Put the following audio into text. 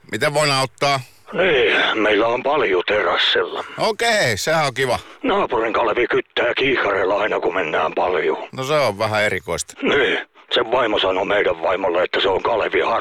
Miten voin auttaa? Niin, meillä on paljon terassilla. Okei, sehän on kiva. Naapurin Kalevi kyttää kiikarilla aina kun mennään paljon. No se on vähän erikoista. Niin, sen vaimo sanoi meidän vaimolle, että se on Kalevi